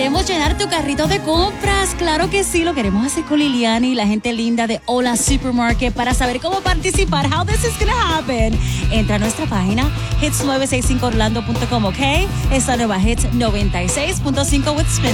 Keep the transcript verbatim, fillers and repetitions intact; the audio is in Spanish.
queremos llenar tu carrito de compras. Claro que sí, lo queremos hacer con Liliani y la gente linda de Hola Supermarket. Para saber cómo participar, how this is gonna happen, entra a nuestra página hits nueve seis cinco orlando punto com, ¿ok? Esta nueva Hits noventa y seis punto cinco with Spin.